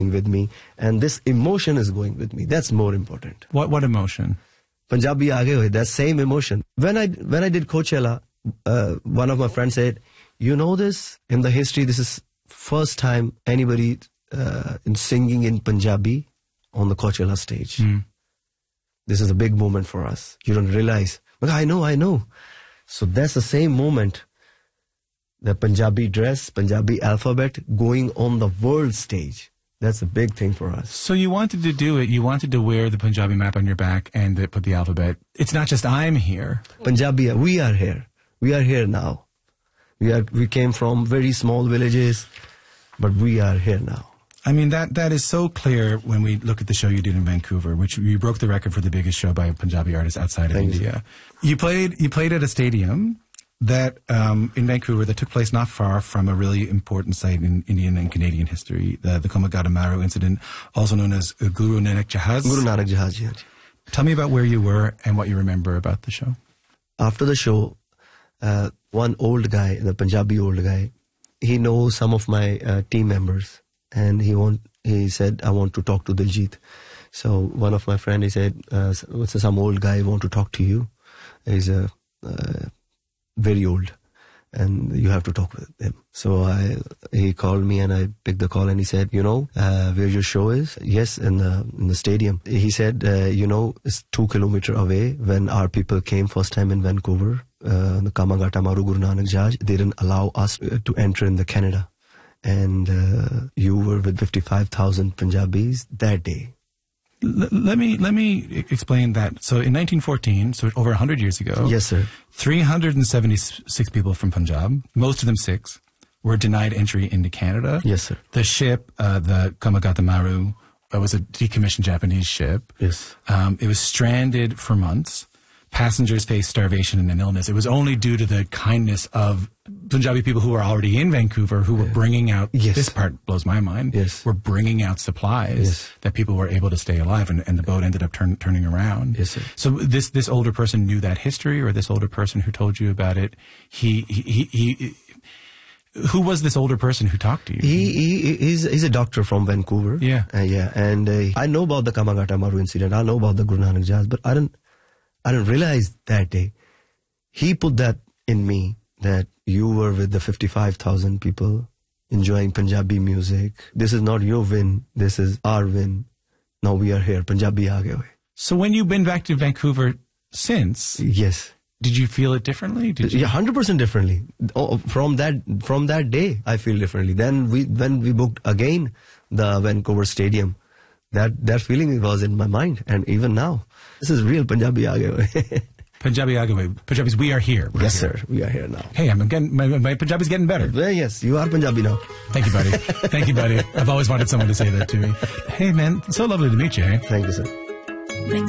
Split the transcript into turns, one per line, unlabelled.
with me, and this emotion is going with me. That's more important.
What emotion?
Punjabi aage hoye, that same emotion. When I did Coachella, one of my friends said, you know this, in the history, this is first time anybody in singing in Punjabi on the Coachella stage. This is a big moment for us. You don't realize. But I know. So that's the same moment. The Punjabi dress, Punjabi alphabet going on the world stage. That's a big thing for us.
So you wanted to do it. You wanted to wear the Punjabi map on your back and put the alphabet. It's not just I'm here.
Punjabi, we are here. We are here now. We came from very small villages, but we are here now.
I mean, that is so clear when we look at the show you did in Vancouver, which you broke the record for the biggest show by a Punjabi artist outside of India. You played at a stadium that in Vancouver that took place not far from a really important site in Indian and Canadian history, the Komagata Maru incident, also known as Guru Nanak Jahaz.
Guru Nanak Jahaz, yeah.
Tell me about where you were and what you remember about the show.
After the show, one old guy, the Punjabi old guy, he knows some of my team members, and he said, I want to talk to Diljit. So one of my friends, he said, some old guy want to talk to you. He's very old, and you have to talk with him. So he called me, and I picked the call, and he said, where your show is? Yes, in the stadium. He said, it's 2 kilometers away. When our people came first time in Vancouver, the Komagata Maru Guru Nanak Jahaz, they didn't allow us to enter in the Canada. And you were with 55,000 Punjabis that day.
Let me explain that. So in 1914, so over 100 years ago,
yes, sir,
376 people from Punjab, most of them Sikhs, were denied entry into Canada.
Yes, sir.
The ship, the Komagata Maru, was a decommissioned Japanese ship.
Yes.
It was stranded for months. Passengers faced starvation and an illness. It was only due to the kindness of Punjabi people who were already in Vancouver who were bringing out, this part blows my mind, were bringing out supplies that people were able to stay alive, and the boat ended up turning around.
Yes, sir.
So this older person knew that history, or this older person who told you about it, who was this older person who talked to you?
He's a doctor from Vancouver.
Yeah.
And I know about the Komagata Maru incident. I know about the Guru Nanak Jahaz, but I didn't realize that day. He put that in me, that you were with the 55,000 people enjoying Punjabi music. This is not your win. This is our win. Now we are here. Punjabi aage hoye.
So when you've been back to Vancouver since...
Yes.
Did you feel it differently?
Yeah, 100% differently. From that day, I feel differently. Then when we booked again the Vancouver Stadium, that feeling was in my mind, and even now, this is real Punjabi aage hoye.
Punjabi aage hoye. Punjabis, we are here.
Yes, sir. We are here now.
Hey, my Punjabi's getting better.
Yes, you are Punjabi now.
Thank you, buddy. Thank you, buddy. I've always wanted someone to say that to me. Hey, man, so lovely to meet you. Hey?
Thank you, sir.